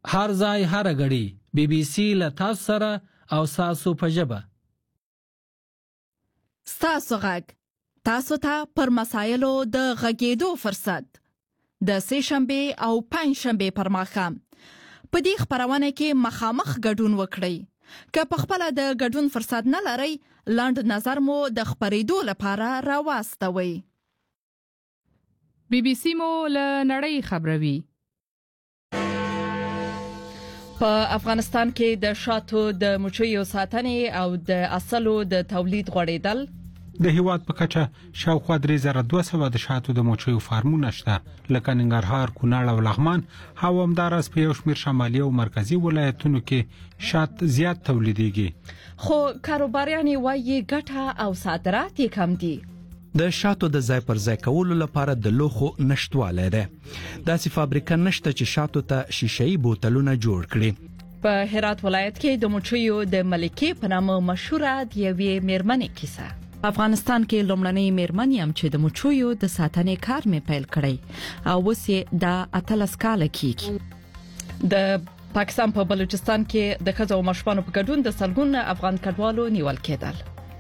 هر ځای هر غړي BBC له تاسو سره او تاسو په ژبه ستاسو غږ تاسو ته پر مسایلو د غږېدو فرصت د سه شنبه او پنځ شنبه پر ماښام په دې خبرونه کې مخامخ ګډون وکړئ که په خپل د ګډون فرصت نه لرئ لاند نظر مو د خبرېدو لپاره راواستوي BBC مو له نړۍ خبروي په افغانستان کې د شاتو د مچیو ساتنې او د اصلو د تولید غوړېدل د هیواد په کچه شاوخوا 3200 د شاتو د مچیو فارمونه شته لکه ننګرهار، کونړ او لغمان. همداراز په یو شمېر شمالي او مرکزی ولایتونو کې شات زیات تولیدېږي. خو کاروباریان وايي ګټه او صادرات یې کم دي. د شاتو د ځای پر ځای کولو لپاره د لوخو نشټوالی دی. داسې فابریکه نشته چې شاتو ته شیشه‌ای بوتلونه جوړ کړي. په هرات ولایت کې د مچیو د ملکې په نامه مشهوره د یوې میرمنې کیسه. افغانستان کې لومړنۍ میرمن یم چې د مچیو د ساتنې کار مې پیل کړی او اوس یې د 18 کال کېږي. د پاکستان په بلوچستان کې د ښځو او ماشومانو په ګډون د سلګون افغان کډوالو نیول کېدل.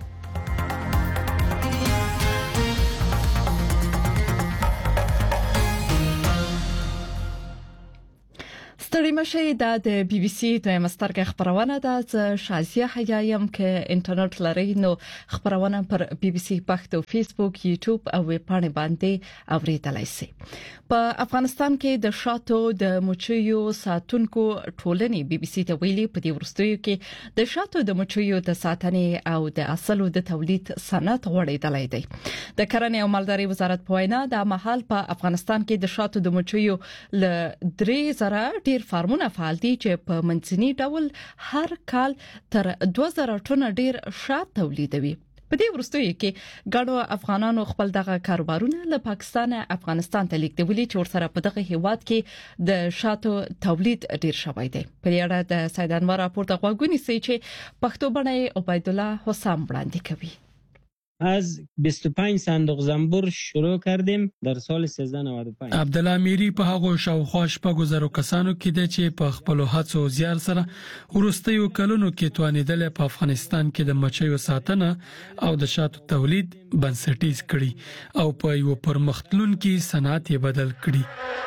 ستړي مشه د BBC د مسترګ خبرونه ده. ز شازیه حیایم که انټرنیټ لري نو خبرونه پر BBC پښتو، فیسبوک، یوټیوب او ویب پاڼې باندې اوریدلای شئ. په افغانستان کې د شاتو د مچیو ساتونکو ټولنې BBC ته ویلي په دې ورستیو کې د شاتو د مچیو د ساتنې او د اصلو د تولید صنعت غوړېدلای دی. د کرنې او مالدارۍ وزارت په وینا د مهال په افغانستان کې د شاتو د مچیو ل 3000 ډیر فارمونه فعال دي چې په منځني ډول هر کال تر 2000 ټنه ډیر شات تولیدوي. په دې وروستیو کې ګڼو افغانانو خپل دغه کاروبارونه له پاکستان افغانستان ته لیږدولي چې ورسره په دغه هیواد کې د شاتو تولید ډیر شوی دی. په دې اړه د سید انور راپور ته غوږونی سي چې پښتو باندې عبید الله حسام وړاندې کوي. از 25 صندوق زنبور شروع کردیم در سال 1395. عبدالله میری په هغه شاوخوا شپږو زرو کسانو کې د چې په خپل هڅو زیار سره ورستیو کلونو کې توانیدل په افغانستان کې د مچیو ساتنه او د شاتو تولید بنسټیز کړي او په یو پرمختلونکي صنعت یې بدل کړي.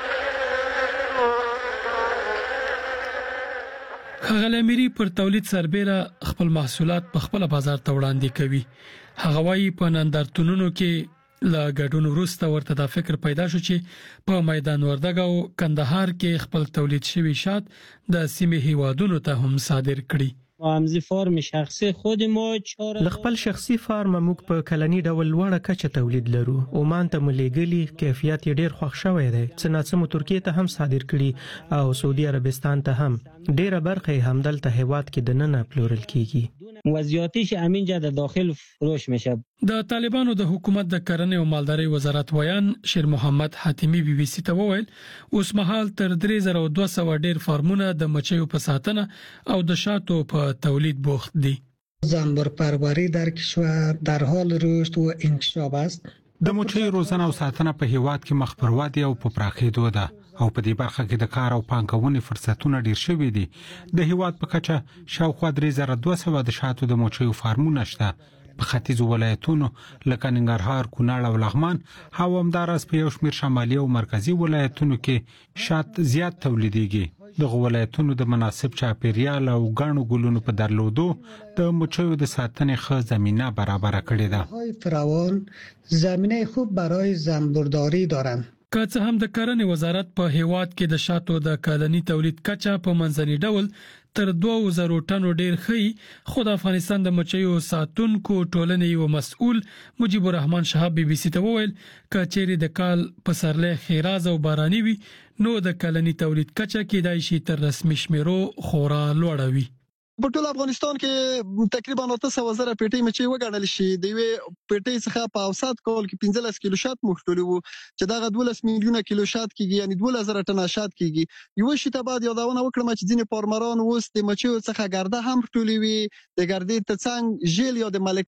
ښاغلی میری پر تولید سربېره خپل محصولات په خپل بازار ته وړاندې کوي. هغه وايي په نندارتونونو کې لا ګډون وروسته ورته د فکر پیدا شو چې په میدان وردګ او کندهار کې خپل تولید شوی شات د سیمې هیوادونو ته هم صادر کړي. همزی فارم شخصی خود ما خپل شخصي فارم موږ په کلنی ډول لوړه کچه تولید لرو. عمان ته ملګری کیفیت ډیر خوښ شوی دی. څنګه مو ترکیه ته هم صادر کړي او سعودي عربستان ته هم. ډیره برخه همدلته هیواد کې د نن پلورل کیږي. وضعیتش همینجا در داخل فروش میشه. د طالبانو د حکومت د کرنې او مالدارۍ وزارت ویان شیر محمد حاتمی BBC ته وویل اوس مهال تر 3200 ډیر فارمونه د مچیو په ساتنه او د شاتو په تولید بوخت دي. زنبور پروری در کشور در حال رشد و انکشاف است. د مچیو روزنه او ساتنه په هیواد کې مخ پر ودې او په پراخېدو ده او په دې برخه کې د کار او پانګونې فرصتونه ډیر شوي دي. د هیواد په کچه شاوخوا 3200 د شاتو د مچیو فارمونه شته په ختیځو ولایتونو لکه ننګرهار، کونړ او لغمان. همداراز په یو شمېر شمالي او مرکزی ولایتونو کې شات زیات تولیدېږي. دغه ولایتونو د مناسب چاپیریال او ګڼو ګلونو په درلودو د مچیو د ساتنې ښه زمینه برابر کړې ده. فراوان زمینه خوب برای زنبورداری دارند. که څه هم د کرنې وزارت په هیواد کې د شاتو د کلنی تولید کچه په منځني ډول تر 2000 ټنو ډیر خي، خو د افغانستان د مچیو ساتونکو ټولنې یو مسؤل مجيب الرحمن شهاب BBC ته وویل کچېری د کال پسرله خیراز او باراني وي نو د کلنی تولید کچه کېدای شي تر رسمي شمیرو خورا لوړه وي. په ټول افغانستان کې تقریبا 800,000 پیټۍ مچۍ وګڼل شي. د یوې پیټۍ څخه په اوسط کال کې 15 کیلو شات مخټولي وو چې دغه 12 میلیونه کیلو شات کېږي، یعنی 12000 ټنه شات کېږي. یو شی ته بعد یادونه وکړم چې ځینې فارمران اوس د مچیو څخه ګرده هم ټولي وي. د ګردې ترڅنګ ژیل یا د ملکې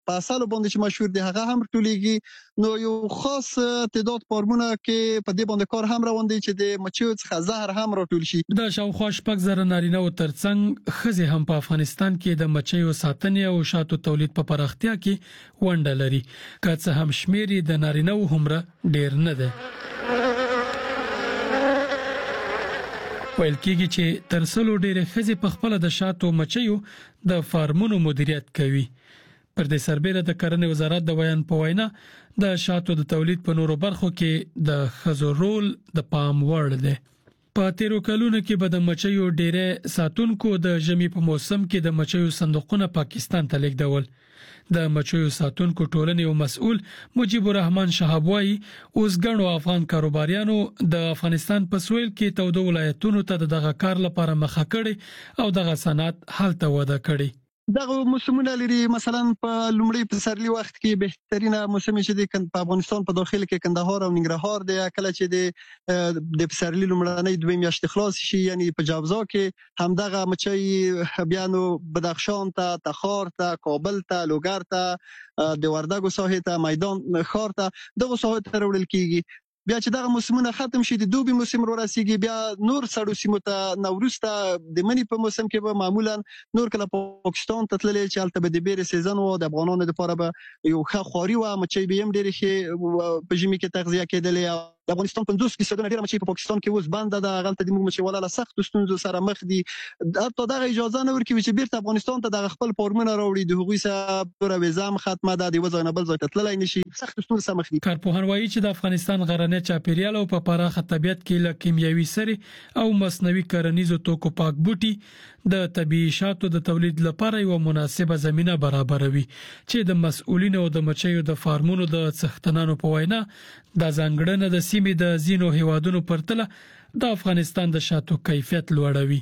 په اصل باندې چې مشهور دي هغه هم ټولېږي. نو یو خاص تعداد فارمونه کې په دې باندې کار هم روان دي چې د مچیو څخه زهر هم راټول شي. د شاوخوا شپږ زره نارینه او ترڅنګ خزه هم په افغانستان کې د مچیو ساتنې او شاتو تولید په پراختیا کې ونډه لري. که څه هم شمیر د نارینه او همره ډیر نه ده. ویل کېږي چې تر څلو ډېرې ښځې په خپل د شاتو مچیو د فارمونو مدیریت کوي. پر دې سربېره د کرنې وزارت د بیان په وینا د شاتو د تولید په نورو برخو کې د ښځو رول د پام وړ دی. په تیرو کلونو کې به د مچیو ډېرې ساتونکو د ژمي په موسم کې د مچیو صندوقونه پاکستان ته لیږدول. د مچیو ساتونکو ټولنې او مسؤل مجيب الرحمن شهاب وايي اوس ګڼو افغان کاروباریانو د افغانستان په سویل کې تودو ولایتونو ته دغه کار لپاره مخه کړي او دغه صنعت هلته وده کړي. دغه موسمونه لري. مثلا په لومړی پسرلي وخت کې بهترینه موسم چې د په افغانستان په داخل کې کندهار او ننګرهار دی. کله چې د پسرلي لومړنۍ دوه میاشتې خلاص شي یعنی په جوزا کې همدغه مچي بیا نو بدخشان ته، تخار ته، کابل ته، لوګر ته، د وردګو ساحې ته، میدان ښار ته دغه ساحې ته وړل کیږي. بیا چې دغه موسمونه ختم شي د دوبي موسم ورسیږي بیا نور سړو سیمو ته نوروز ته د منی په موسم کې به معمولا نور کله پاکستان ته تللی چې هلته به د بیرې سیزن و د افغانانو لپاره به یو ښه خواري و مچۍ به هم ډېرې ښې په ژمي کې تغذیه کېدلې. د افغانستان 50% ډېره مچۍ په پاکستان کې اوس بنده ده. هغلته د موږ مچیوالان له سختو ستونزو سره مخ دي. حتی دغه اجازه نه ورکوي چې بیرته افغانستان ته دغه خپل فارمونه راوړي. د هغوی سره پوره ویزه هم ختمه ده. د یوه ځای نه بل ځای ته تللی نشي. سختو ستونزو سره مخ دي. کارپوهان وایي چې د افغانستان غرنی چاپیریال او په پراخه طبیعت کې له کیمیاوي سرې او مصنوعي کرنیزو توکو پاک بوټي د طبيعي شاتو د تولید لپاره یو مناسبه زمينه برابروي چې د مسؤلینو او د مچیو د فارمونو د څښتنانو په وینا د ځانګړنه د سیمې د زینو هیوادونو پرتله د افغانستان د شاتو کیفیت لوړوي.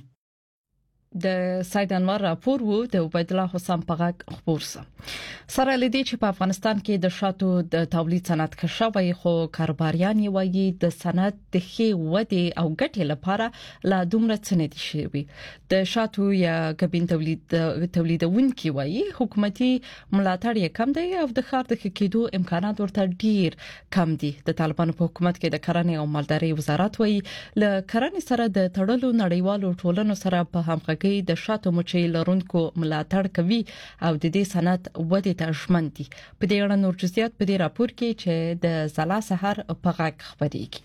د سید انور راپور وو د عبید الله حسین پغاک خبر سره لدی چې په افغانستان کې د شاتو د تولید صنعت کښوي خو کاروباریان وایي د صنعت د ښې ودې او ګټې لپاره لا دومره څه نه دي شوي. د شاتو یا غبین تولیدونکو وایي حکومتي ملاتړ یې کم دی او د ښار د کېدو امکانات ورته ډیر کم دي. د طالبانو په حکومت کې د کرنې او مالدارۍ وزارت وایي ل کرنې سره د تړلو نړیوالو ټولنو سره په همغږي د شاتو مچۍ لرونکو ملاتړ کوي او د دې صنعت ودې ته ژمن دي. په دې اړه نور جزئیات په دې راپور کې چې د زلا سحر په غاک خبرېږي.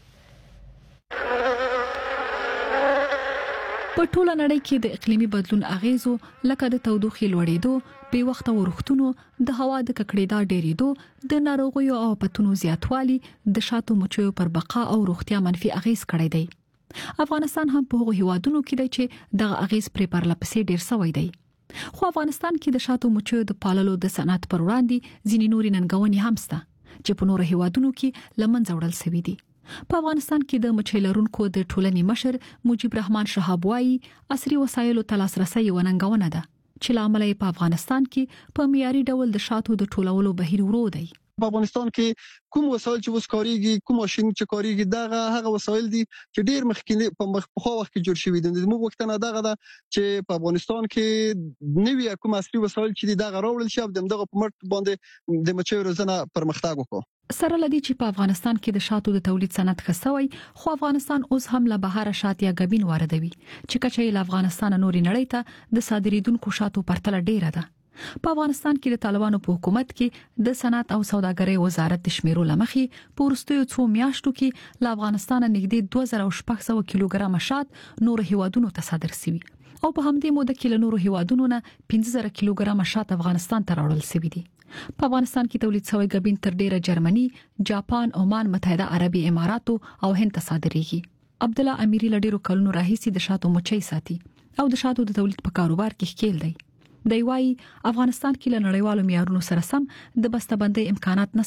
په ټوله نړۍ کې د اقلیمي بدلون اغیزو لکه د تودوخې لوړېدو، بې وخته ورښتونو، د هوا د ککړېدا ډېرېدو، د ناروغیو او آفتونو زیاتوالي د شاتو مچیو پر بقا او روغتیا منفي اغیز کړی دی. افغانستان هم په هغو هیوادونو کې دی چې دغه اغیز پرې پرلپسې ډیر سوی دی. خو افغانستان کې د شاتو مچیو د پاللو د صنعت پر وړاندې ځینې نورې ننګونې هم شته چې په نورو هیوادونو کې لمنځه وړل شوي دي. په افغانستان کې د مچۍ لرونکو د ټولنې مشر مجيب الرحمن شهاب وايي عصري وسایلو ته لاسرسي یو ننګونه ده چې لامل په افغانستان کې په معیاري ډول د شاتو د ټولولو بهیر ورو دی. په افغانستان کې کوم وسایل چې اوس کاریږي، کوم ماشين چې کاریږي، دغه هغه وسایل دي چې ډیر مخکې په مخکې وخت کې جوړ شوي دي. موږ وختونه دغه ده چې په افغانستان کې نوې کوم عصري وسایل چې دغه راوړل شي او دغه په مرټ باندې د مچیو روزنه پرمختګ وکړي. سره لدی چې په افغانستان کې د شاتو د تولید صنعت خسوي، خو افغانستان اوس هم له بهر شات یا غبین واردوي چې کچې له افغانستان نوري نړۍ ته د صادریدونکو شاتو پرتله ډیره ده. په افغانستان کې د طالبانو په حکومت کې د صنعت او سوداګرۍ وزارت د شمیرو لمخې په وروستیو 2 میاشتو کې له افغانستان نږدې 2600 کیلوګرام شات نور هیوادونو ته صادر شوي او په همدې موده کې له نور هیوادونو نه 15000 کیلوګرام شات افغانستان ته راوړل شوي دي. په افغانستان کې تولید شوی غبین تر ډیره جرمني، جاپان، عمان، متحده عربي اماراتو او هند ته صادریږي. عبد الله امیری لډیرو کلونو راهیسي د شاتو مچۍ ساتي او د شاتو د تولید په کاروبار کې ښکیل دی. دی وايي افغانستان کې له نړیوالو معیارونو سره سم د بسته‌بندۍ امکانات نشته.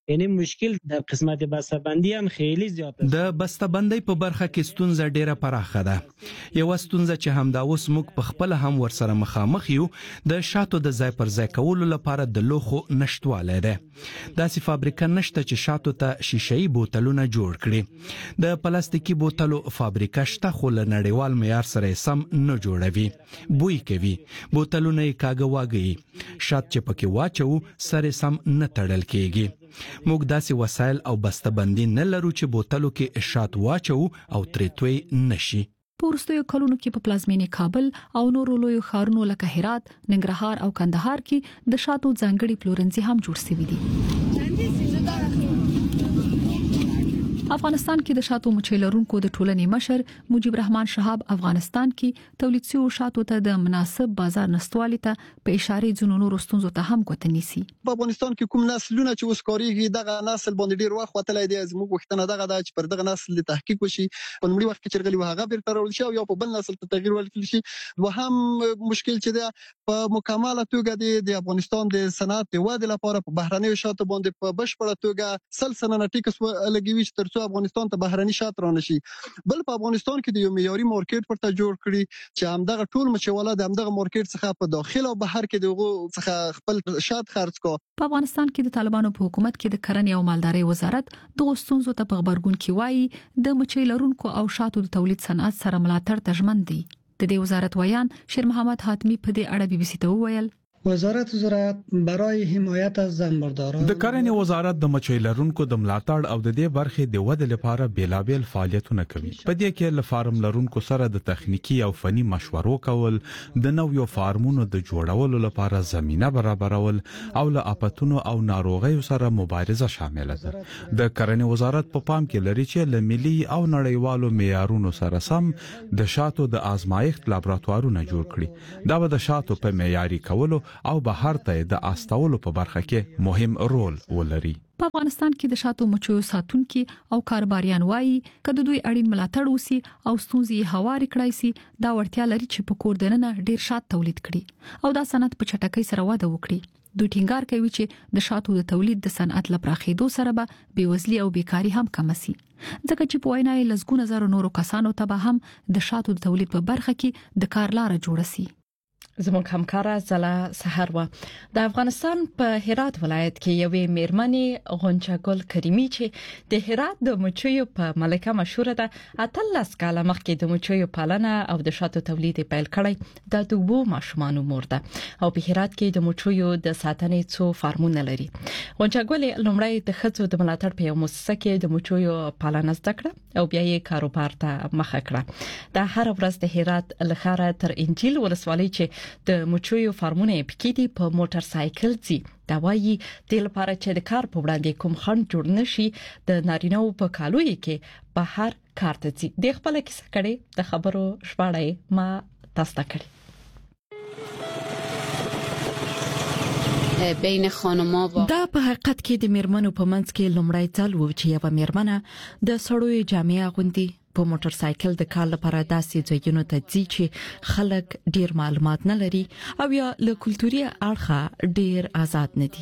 یعنی مشکل در قسمت بسته‌بندی هم خیلی زیات است. د بسته‌بندۍ په برخه کې ستونزه ډیره پراخه ده. یو ستونزه چې همدا اوس موږ په خپل هم ورسره مخامخ یو د شاتو د ځای پر ځای کولو لپاره د لوخو نشټوالی دی. داسې فابریکه نشته چې شاتو ته شیشه‌ای بوتلونه جوړ کړي. د پلاستیکي بوتلو فابریکه شته خو له نړیوال معیار سره سم نه جوړوي. بوی کوي، بوتلونه یې کاږه واږي. شات چې پکې واچو سره سم نه تړل کیږي. موږ داسې وسایل او بسته‌بندي نه لرو چې بوتلو کې شات واچو او ترې توی نشي. په وروستیو کلونو کې په پلازمینې کابل او نورو لویو ښارونو لکه هرات، ننګرهار او کندهار کې د شاتو ځانګړي پلورنځي هم جوړ شوي دي. افغانستان کې د شاتو مچۍ لرونکو د ټولنې مشر مجيب رحمان شهاب افغانستان کې تولید شوی شاتو ته د مناسب بازار نشټوالي ته په اشاره ځینو نورو ستونزو ته هم ګوته نیسي. په افغانستان کې کوم نسلونه چې اوس کاریږي دغه نسل باندې ډیر وخت وتلای دی. زموږ وختونه دغه د چې پر دغه نسل د تحقیق وشي په لومړي وخت کې چې غلي هغه بیرته راول شي او یا په بل نسل ته تغییر ورکړل شي. وهم مشکل چې ده په مکمله توګه د افغانستان د صنعت د وده لپاره په بهرنیو شاتو باندې په بشپړه توګه سلسله ټیکس لګوي چې ترڅو افغانستان ته بهرني شات رانشي. بل په افغانستان کې د یو معیاري مارکیټ ورته جوړ کړي چې همدغه ټول مچواله د همدغه مارکیټ څخه په داخل او بهر کې دغه څخه خپل شات خرڅ کو. په افغانستان کې د طالبانو په حکومت کې د کرنې او مالدارۍ وزارت د غوښتنو ته په خبرګون کې وایي د مچۍ لرونکو او شاتو د تولید صنعت سره ملاتړ ته ژمن دي. د دې وزارت ویان شیر محمد حاتمی په دې اړه BBC ته وویل وزارت زراعت برای حمایت از زنبورداران د کرنې وزارت د مچۍ لرونکو د ملاتړ او د دې برخې د ودې لپاره بیلابل فعالیتونه کوي. په دې کې ل فارم لرونکو سره د تخنیکی او فني مشورو کول، د نویو فارمونو د جوړولو لپاره زمينه برابرول او له اپاتونو او ناروغیو سره مبارزه شامل ده. د کرنې وزارت په پام کې لري چې له ملي او نړیوالو معیارونو سره سم د شاتو د آزمایښت لابراتوارونه جوړ کړي. دا به د شاتو په معیاري کولو او بهر ته د استولو په برخه کې مهم رول ولري. په افغانستان کې د شاتو مچیو ساتونکو او کاروباریان وایي کله دوی اړین ملاتړ وسی او ستونزې هواري کړای شي دا ورتیا لري چې په کور دننه ډیر شات تولید کړي او دا صنعت په چټکۍ سره وده وکړي. دوی ټینګار کوي چې د شاتو د تولید د صنعت لپاره سره به بیوزلي او بیکاری هم کم شي. ځکه چې په وینا یې لزګونه زره نورو کسانو ته به هم د شاتو د تولید په برخه کې د کار لار جوړ شي. زموږ همکار زلا سحر و د افغانستان په هرات ولایت کې یوې میرمنې غونچه ګل کریمی چې د هرات د مچیو په ملکه مشهور ده اتلس کاله مخکې د مچیو پالنه او د شاتو تولید پیل کړی د دوبو ماشومان مور ده او په هرات کې د مچیو د ساتنې څو فارمونه لري. غونچه ګل لومړی د خځو د ملاتړ په یو مؤسسه کې د مچیو پالنه زده کړه او بیا یې کاروبار ته مخه کړه. دا هر ورځ د هرات لخره تر انجیل ولسوالۍ چې د مچیو فارمونه پکې دي په موټر سایکل ځي. دا وایي د لپاره چې د کار په وړاندې کوم خنډ جوړ نشي د نارینه‌و په کالوي کې بهر کار ته ځي. د خپل کیسه کړي د خبرو شپاړې ما تاسو ته کړی. بین خانما دا په حقیقت کې د میرمنو په منځ کې لومړی ځل و چې یو میرمنه د سړوي جامې اغوندي په موټر سایکل د کار لپاره داسې ځایونو ته ځي چې خلک ډیر معلومات نه لري او یا له کلتوري اړخه ډیر آزاد نه دي.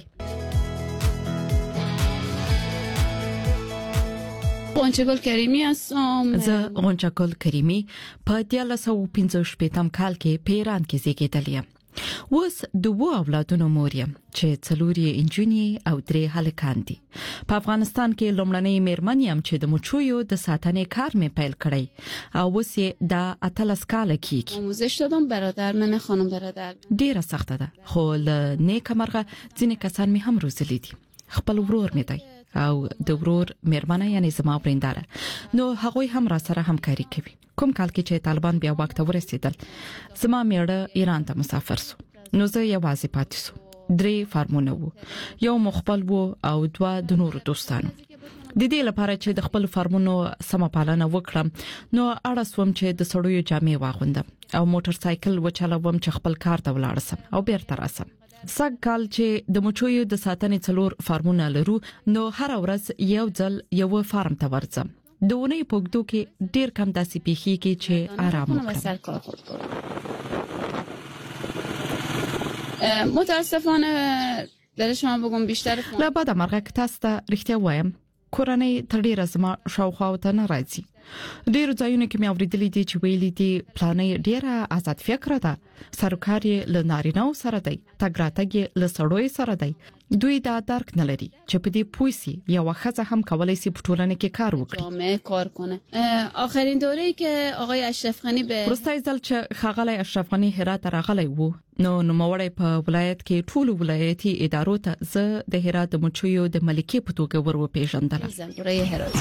غونچه ګل کریمی هستم. زه غونچه ګل کریمی په 1915 کال کې په ایران کې زیږیدلې یم. اوس دوه اولادونو مور یم چې څلوري انجونی او درې هلکان دي. په افغانستان کې لومړنۍ میرمن یم چې د مچیو د ساتنې کار مې پیل کړی او اوس یې د اتلس کال کېږي. آموزش دادم برادر من خانم برادر. ډیره سخته ده خو له نیکه مرغه ځینې کسان مې هم روزلي دي. خپل ورور مې دی او د ورور میرمنه یعنی زما ورینداره نو هغوی هم را سره همکاري کوي. کوم کال کې چې طالبان بیا وخت ورسېدل زما میړه ایران ته مسافر شو نو زه یوازې پاتې شوم. 3 فارمونه وو، یو مخبل وو او 2 د نورو دوستانو. د دې لپاره چې د خپل فارمونو سم پالنه وکړم نو اړه سوم چې د سړیو جامې واغوندم او موټر سایکل وچلوم چې خپل کار ته ولاړ سم او بیرته راسم. سږ کال چې د مچیو د ساتنې 4 فارمونه لرو نو هر ورځ یو ځل یو فارم ته ورځم. د اونۍ په وګړو کې ډیر کم داسې پیخي کې چې آرام وکړم. متاسفانه در شما بگم بیشتر لا بعد مرغه که تاسو ته رښتیا وایم کورنۍ تر ډیره زما شاوخوا ته نه راځي ډیر ځایونه کې مې اوریدلې دي چې ویلي دي پلانې ډیره آزاد فکر ده سرکار یې ل نارینه سره دی تګراتګ ل سړوي سره دی دوی دا درک نه لري چې په دې پويسي یو خزه هم کولای شي په ټولنه کې کار وکړي جامعه کار کنه آخرین دوره‌ای که آقای اشرف غنی به ورستای ځل چې خاغلی اشرف غنی هرات راغلی وو نو نوموړی په ولایت کې ټول ولایتي ادارو ته ز د هرات مچیو د ملکی په توګه ور وپیژندل دوره هرات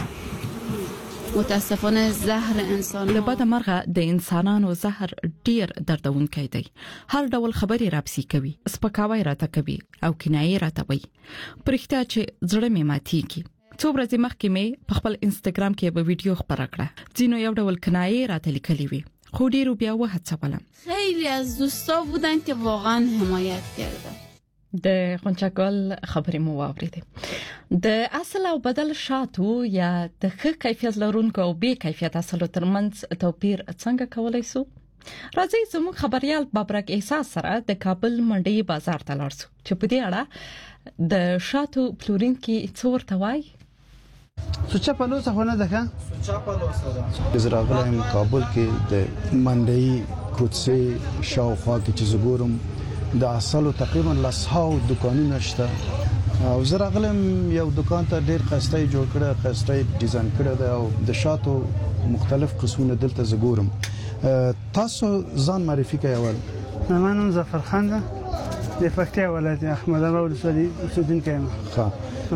متاسفانه زهر انسان له بده مرغه د انسانانو زهر ډیر دردونکی دی هر ډول خبري راپسي کوي سپکاوی راته کوي او کنایي راته وي پرښتیا چې زړه مې ماتيږي څو ورځې مخکې مې په خپل انستګرام کې به ویډیو خبره کړه ځینو یو ډول کنایي راته لیکلي وي خو ډیرو بیا وهڅولم خیلی از دوستا بودن که واقعا حمایت کردن د خونچګل خبرې مو واوریدې د اصل او بدل شاتو یا د ښه کیفیت لرونکو او بې کیفیت اصلو ترمنځ توپیر څنګه کولای شو راځي زموږ خبريال بابرک احساس سره د کابل منډي بازار ته لاړ شو چې په دې اړه د شاتو پلورونکو څور توای سوچا پلوسه خونه ده سوچا پلوسه ده زراغلم کابل کې د منډي کوڅه شاوخوا کې چې زګورم د اصلو تقریبا لسهاو دکانونه شته او زراغلم یو دکان ته ډیر خسته جوړ کړه خسته ډیزاین کړه ده او د شاتو مختلف قسمونه دلته زګورم تاسو ځان معرفي کوئ اول منم ظفر خان ده د پکتیا ولایت احمد اباد ولسوالۍ اوسیدونکی یم ښه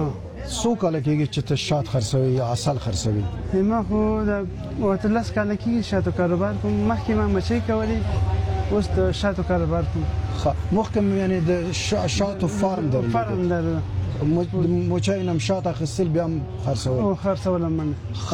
څو کال کېږي چې ته شات خرڅوي یا اصل خرڅوي ما خو د وتلس کال کېږي شاتو کاروبار کوم مخکې ما مچۍ کولی اوس د شاتو کاروبار کوم مخکې یعنی د شاتو فارم درلود مچای نم شات اخیستل بیا هم خرڅول او خرڅول من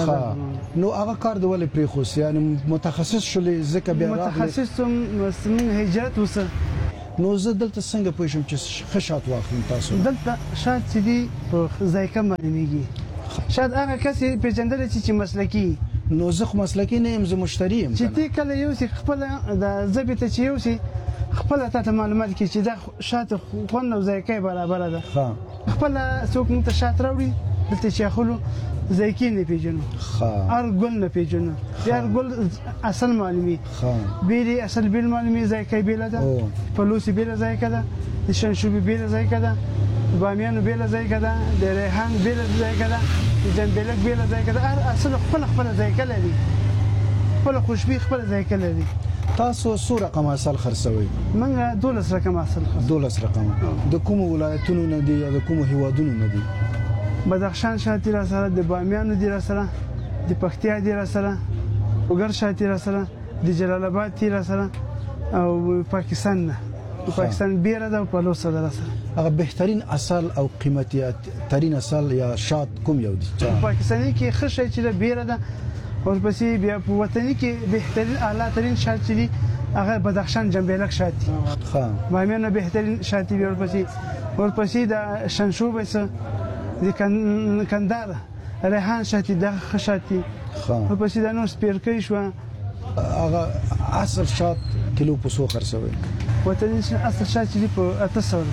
نو هغه کار د ولې پرې خو یعنی متخصص شولې ځکه بیا متخصص من هجرت وسه نو زه دلته څنګه پوه شم چې ښه شات واخلم تاسو دلته شات چې دی په ذایقه معلومیږي شاید هغه کس پیژندل چې مسلکی نو زه خو مسلکی نه یم زه مشتری یم چې تی کله یو څه خپل د زبیته چې یو څه خپل ته معلومات کې چې دا شات خوند او ذایقه برابر ده خپل څوک مت شات راوړي دلته چې خلو ذایقه نه پیژنو هر ګل نه پیژنو هر ګل اصل معلومي بیري اصل بیل معلومي ذایقه بیل ده پلوسی بیل ذایقه ده شنشوبي بیل ذایقه ده بامیانو بیل ذایقه ده د ریحان بیل ذایقه ده د جنبلک بیل ذایقه ده هر اصل خپل ذایقه لري خپل خوشبي خپل ذایقه لري تاسو څو رقم اصل خرڅوي منګه 12 رقم اصل 12 رقم د کوم ولایتونو نه دي یا د کوم هیوادونو نه دي بدخشان شاتی را سره د بامیانو دی را سره د پکتیا دی را سره وګر شاتی را سره د جلال آباد دی را سره او پاکستان نه پاکستان بیره ده په لوسه ده سره هغه بهترین اصل او قیمتي ترين اصل یا شات کوم یو دي پاکستاني کې خشه چې بیره ده ورپسې بیا په وطني کې بهترین اعلی ترين شات چې دي هغه بدخشان جنبلک شات دي بامیانو بهترین شات دي ورپسې د شنشوبه سره د کندهار ریحان شاتی د خشاتی ورپسې د نو سپیرکې شو هغه اصل شات کیلو په څو خرڅوي وطني اصل شات چې په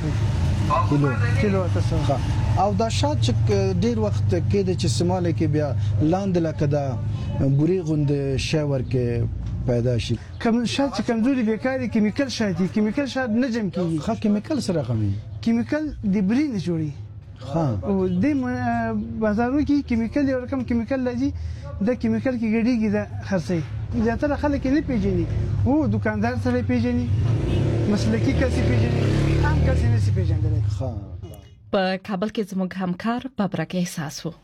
800 کیلو 800 او دا شات چې ډیر وخت کې د چې سماله کې بیا لاند لکه دا بوري غوند شاور کې پیدا شي کوم شات چې کمزوري بیکاري کیمیکل شات نه جمع کیږي خا کیمیکل سره غمي کیمیکل د برین جوړي او د بازارو کې کیمیکل یو رقم کیمیکل لږی د کیمیکل کې ګډیږي د خرڅي زیاتره خلک نه پیژني او دکاندار سره پیژني مسلکی کسي پیژني عام کسي نه پیژندل په کابل کې زموږ همکار بابرک احساس وو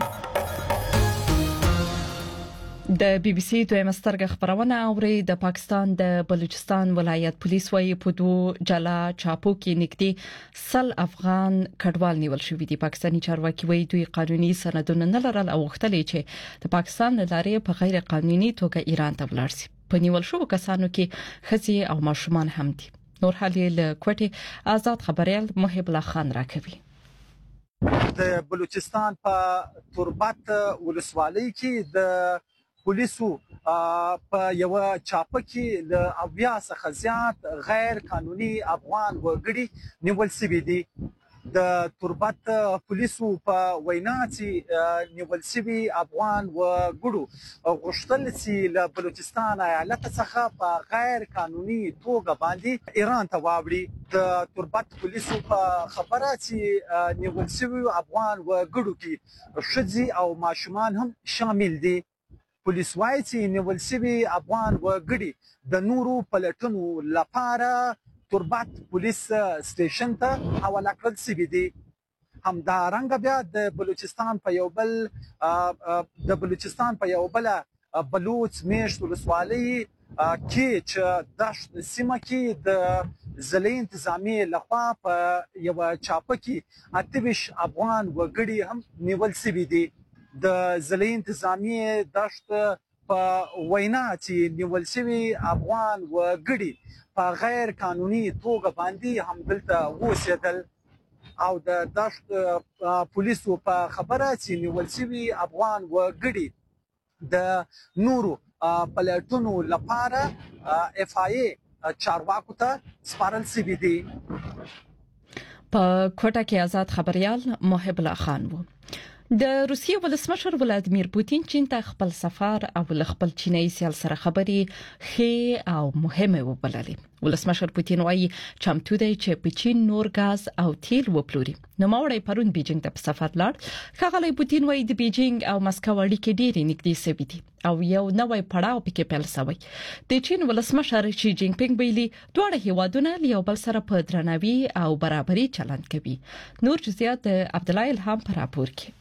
د بي بي سي دویم سترګه خبرونه اوري د پاکستان د بلوچستان ولایت پولیس وايي په دوه جلا چاپو کې نږدې 100 افغان کډوال نیول شوې دي پاکستاني چارواکي وايي دوی قانوني سندونه نه لرل او غوښتل چې د پاکستان لارې په غیر قانوني توګه ایران ته ولاړ شي په نیول شو کسانو کې خزي او ماشومان هم دي نور حالي له کوټي آزاد خبريال محب الله خان راکوي د بلوچستان په تربت ولسوالۍ کې د پولیسو په یو چاپه کې د اویا څخه زیات غیر قانوني افغان وګړي نیول شوي دي د تربت پولیسو په وینا چې نیول شوي افغان وګړو غوښتل چې له بلوچستان ایالت څخه په غیر قانوني توګه باندې ایران ته واوړي. د تربت پولیسو په خبره چې نیول شوي افغان وګړو کې ښځې او ماشومان هم شامل دي. پولیس وايي چې نیول شوي افغان وګړي د نورو پلټنو لپاره تربت پولیس سټیشن ته حواله کړل شوي دي. همدارنګه بیا د بلوچستان په یو بل بلوچ میشت ولسوالۍ کې چې د سیمه کې د ضلعي انتظامیې لخوا په یو چاپه کې 28 افغان وګړي هم نیول شوي دي. د ضلعي انتظامیې دشت په وینا چې نیول شوي افغان وګړي په غیر قانوني توګه باندې همدلته اوسېدل او د دشت پولیسو په خبره چې نیول شوي افغان وګړي د نورو پلټنو لپاره FIA چارواکو ته سپارل شوي دي. په کوټه کې آزاد خبريال محب الله خان وو. د روسیې ولسمشر ولادیمیر پوتین چین ته خپل سفر او خپل چینایي سیال سره خبرې ښې او مهمه وبللې. ولسمشر پوتین وايي چمتو دی چې په چین نور غاز او تیل وپلوري. نو ماوړی پرون بیجینګ ته په سفر لاړ. ښاغلی پوتین وايي د بیجینګ او مسکو اړیکې ډېرې نږدې شوې دي او یو نوې پړاو پکې پیل شوی. د چین ولسمشر شي جین پینګ ویلي دواړه هیوادونه یو بل سره په درناوي او برابرۍ چلند کوي. نور جزئیات عبد الله الهام پر راپور کې.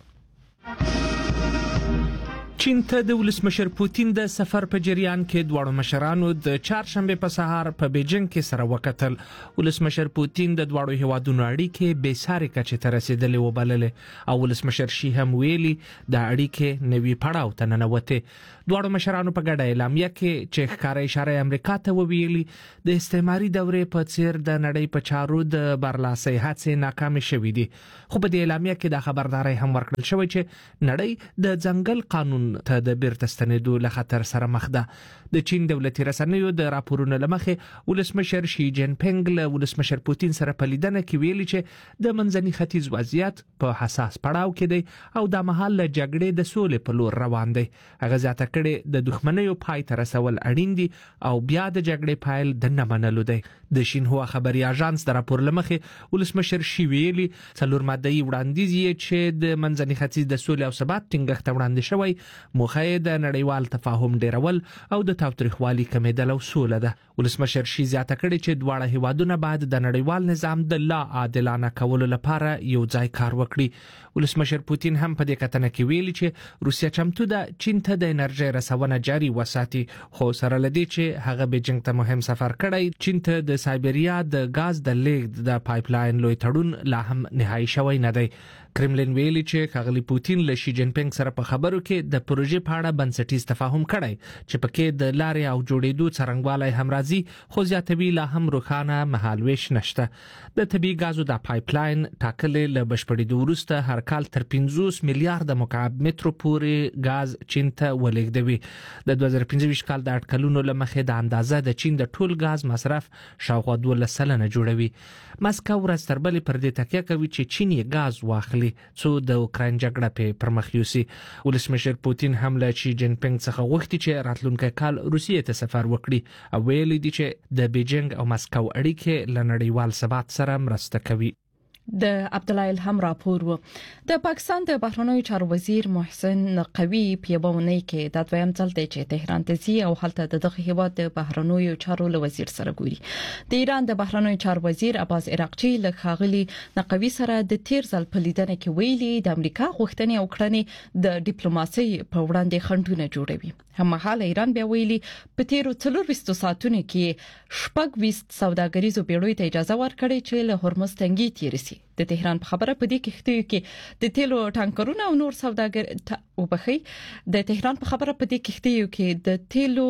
چین ته د ولسمشر پوتین د سفر په جریان کې دواړو مشرانو د چهارشنبه په سهار په بیجینګ کې سره وکتل. ولسمشر پوتین د دواړو هیوادونو اړیکې بې ساري کچې ته رسیدلې وبللې او ولسمشر شي هم ویلي د اړیکې نوي پړاو ته ننوته. دواړو مشرانو په ګډه اعلامیه کې چې ښکارا اشاره امریکا ته وویلي د استعماري دورې په څیر د نړۍ په چارو د برلاسۍ هڅې ناکامې شوې دي. خو په دې اعلامیه کې د خبرداري هم ورکړل شوی چې نړۍ د ځنګل قانون ته د بیرته ستنېدو له خطر سره مخ ده. د چین دولتي رسنیو د راپورونو لمخې ولسمشر شي جین پینګ له ولسمشر پوتین سره په لیدنه کې ویلي چې د منځني ختیځ وضعیت په حساس پړاو کې دی او د مهال له جګړې د سولې په لور روان دی. هغه ځاته کړي د دښمنیو پای ته رسول اړین دي او بیا د جګړې پایل د نه منلو دی. د شینهوا خبري اژانس د راپور لمخې ولسمشر شي ویلي څلور ماده‌ای وړاندیز یې چې د منځني ختیځ د سولې او ثبات ټینګښت وړاندې شوی موخه د نړیوال تفاهم ډیرول او د تاوتریخوالي کمیدل او سوله ده. ولسمشر شي زیاته کړي چې دواړه هیوادونه باید د نړیوال نظام د لا عادلانه کولو لپاره یو ځای کار وکړي. ولسمشر پوتین هم په دې کتنه کې ویلي چې روسیا چمتو ده چین ته د انرژي رسونه جاري وساتي. خو سره لدی چې هغه بیجینګ ته مهم سفر کړی چین ته د سایبریا د غاز د لیږد د پایپلاین لوی تړون لا هم نهایی شوی نه دی. کرملین ویلي چې ښاغلی پوتین له شي جین پینګ سره په خبرو کې د پروژې په اړه بنسټیز تفاهم کړی چې پکې د لارې او جوړېدو څرنګوالی هم راځي خو زیاتوي لا هم روښانه مهالویش نشته. د طبیعي غازو د پایپلاین ټاکلې له بشپړېدو وروسته هر کال تر 50 میلیارډ مکعب مترو پورې غاز چین ته ولېږدوي. د 2025 کال د اټکلونو له مخې د اندازه د چین د ټول غاز مصرف شاوخوا 12% جوړوي. مسکو ورځ تر بلې پر دې تکیه کوي چې چین یې غاز واخلي څو د اوکراین جګړه په مخ یوسي. ولسمشر پوتین هم له شي جین پینګ څخه غوښتي چې راتلونکي کال روسیې ته سفر وکړي او ویلي دي چې د بیجینګ او مسکو اړیکې له نړیوال ثبات سره مرسته کوي. د عبد الله الهام راپور و. د پاکستان د بهرنیو چارو وزیر محسن نقوی په یوونۍ کې د دویم ځل دی چې تهران ته ځي او هلته د دغه هیواد د بهرنیو چارو له وزیر سره ګوري. د ایران د بهرنیو چارو وزیر عباس عراقچی له ښاغلي نقوی سره د تیر ځل په لیدنه کې ویلي د امریکا غوښتنې او کړنې د ډیپلوماسي په وړاندې خنډونه جوړوي. هممهاله ایران بیا ویلي په تیرو 24 ساعتونو کې 26 سوداګریزو بیړیو ته اجازه ورکړې چې له هرمز تنګي تیر شي. د تهران په خبره په دې کښتیو کې د تیلو ټانکرونه او نور سوداګر وبخي د تهران په خبره په دې کښتیو کې د تیلو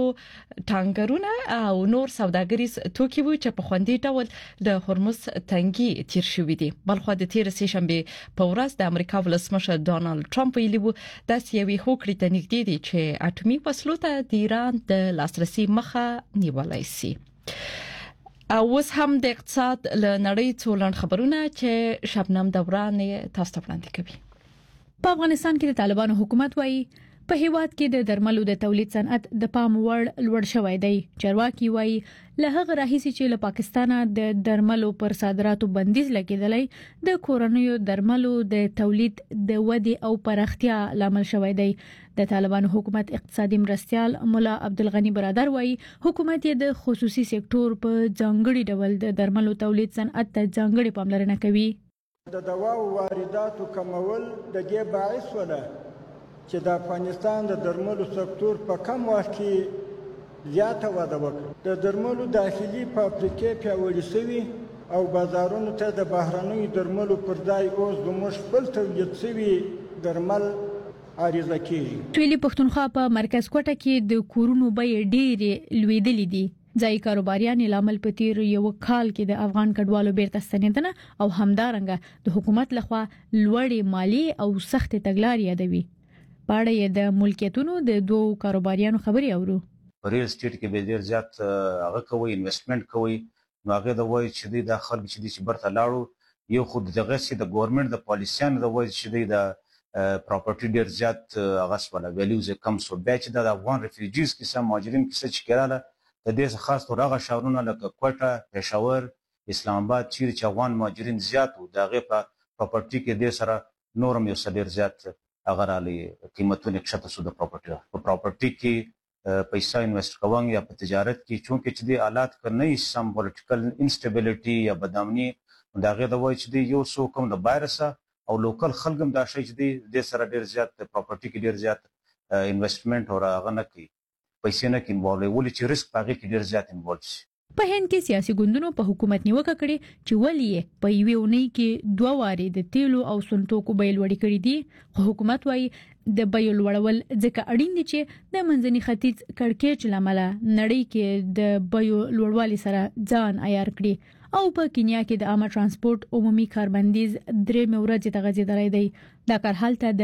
ټانکرونه او نور سوداګریز توکي وو چې په خوندي ډول د هرمز تنګي تیر شوې دي. بلخو د تیر سه شنبه په ورځ د امریکا ولسمشر ډونالد ټرمپ ویلي وو د سیوي هوکړې ته نږدې دي چې اټومي وسلو ته د ایران د لاسرسي مخه نیولای شي. او اوس هم د اقتصاد له نړۍ څولن خبرونه چې شبنم دوران تاسو ته وړاندې کوي. په افغانستان کې د طالبانو حکومت وایي په هیواد کې د درملو د تولید صنعت د پام وړ لوړ شوی دی. چارواکي وایي له هغه راهیسې چې له پاکستانه د درملو پر صادراتو بندیز لګیدلی د کورونیو درملو د تولید د ودی او پراختیا لامل شوی دی. د طالبانو حکومت اقتصادي مرستيال مولا عبدالغنی برادر وایي حکومت یې د خصوصي سکتور په ځانګړي ډول د درملو تولید صنعت ته ځانګړي پاملرنه کوي. د دواو وارداتو کمول د دې باعث ولا چې د افغانستان د درملو سکتور په کم وخت کې زیاته وده وکړه. د درملو داخلي فابریکې پیاوړې شوي او بازارونو ته د بهرنیو درملو پر ځای اوس زموږ خپل تولید شوي درمل عریضه کیږي. تویلی پښتونخوا په مرکز کوټه کې د کورونو بیې ډېرې لویدلې دي. ځای کاروباریان لامل په تیر یو کال کې د افغان کډوالو بیرته ستنیدنه او همدارنګه د حکومت لخوا لوړې مالی او سخت تګلارې یادوي. پاړې د ملکیتونو د دوه کاروباریانو خبري اورو. ریل اسټیټ کې به ډیر زیات هغه کوي انویسټمنټ کوي نو هغه د وای چې د خلک چې برته لاړو یو خود دغه سي د ګورنمنت د پالیسیانو د وای چې د پراپرټي ډیر زیات هغه سپله ویلیوز کم سو بچ د افغان ریفیوجیز کې سم مهاجرین کې څه کړاله د دې خاص تور هغه شاورونه لکه کوټه پېښور اسلام آباد چې افغان مهاجرین زیات او دغه په پراپرټي کې د سره نورم یو ډیر زیات هغه رالي قیمتونه کښته سو د پراپرټي کې پیسې انویسټ کوون یا په تجارت کې چونکه چې د حالات کرنې سم پولیټیکل انسټیبিলিټي یا بدامني دغه د وای چې یو سو کوم د وایرس او لوکل خلګم دا شي چې د سره ډیر زیات پراپرټي کې ډیر زیات انویسټمنټ او هغه نه کوي پیسې نه کوي ولې ولې چې ریسک پاږي کې ډیر زیات انوالو شي. په هند کې سیاسي ګوندونو په حکومت نیوکه کړې چې ولې په یوې اونۍ کې دوه واري د تیلو او سنټوکو بیل وړي کړی دي. خو حکومت وایي د بیل وړول ځکه اړین دي چې د منځني ختیځ کړکېچ لامل نړۍ کې د بیو لوړوالي سره ځان عیار کړي. او په کینیا کې د عامه ترانسپورت عمومي کاربندیز 3 ورځې ته غځېدلی دی. دا کار حالت